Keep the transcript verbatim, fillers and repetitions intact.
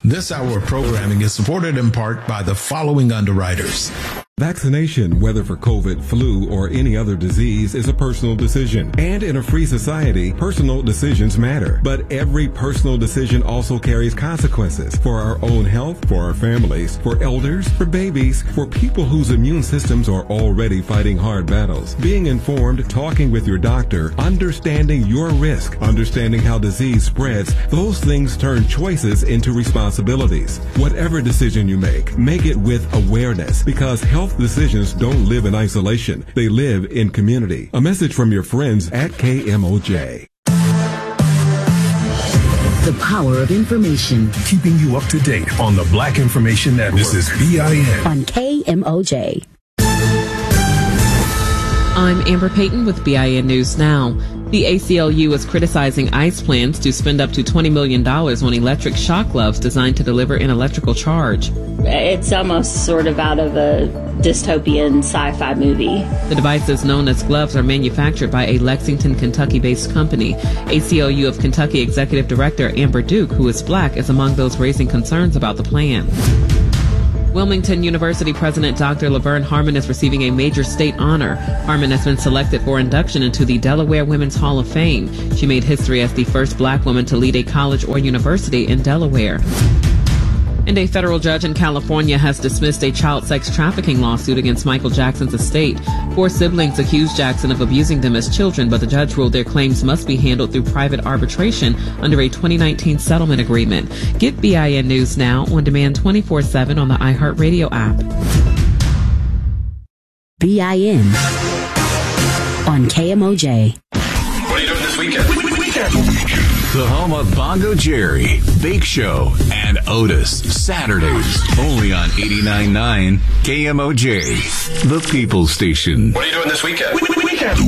This hour of programming is supported in part by the following underwriters. Vaccination, whether for COVID, flu, or any other disease, is a personal decision. And in a free society, personal decisions matter. But every personal decision also carries consequences for our own health, for our families, for elders, for babies, for people whose immune systems are already fighting hard battles. Being informed, talking with your doctor, understanding your risk, understanding how disease spreads, those things turn choices into responsibilities. Whatever decision you make, make it with awareness, because health decisions don't live in isolation. They live in community. A message from your friends at K M O J. The power of information. Keeping you up to date on the Black Information Network. This is B I N. On K M O J. I'm Amber Payton with B I N News Now. The A C L U is criticizing ICE plans to spend up to twenty million dollars on electric shock gloves designed to deliver an electrical charge. It's almost sort of out of a dystopian sci-fi movie. The devices known as gloves are manufactured by a Lexington, Kentucky-based company. A C L U of Kentucky Executive Director Amber Duke, who is black, is among those raising concerns about the plan. Wilmington University President Doctor Laverne Harmon is receiving a major state honor. Harmon has been selected for induction into the Delaware Women's Hall of Fame. She made history as the first black woman to lead a college or university in Delaware. And a federal judge in California has dismissed a child sex trafficking lawsuit against Michael Jackson's estate. Four siblings accused Jackson of abusing them as children, but the judge ruled their claims must be handled through private arbitration under a twenty nineteen settlement agreement. Get B I N News Now on demand twenty-four seven on the iHeartRadio app. B I N on K M O J. What are you doing this weekend? Weekend. The home of Bongo Jerry, Bake Show, and Otis. Saturdays, only on eighty-nine point nine K M O J, the People Station. What are you doing this weekend? Weekend.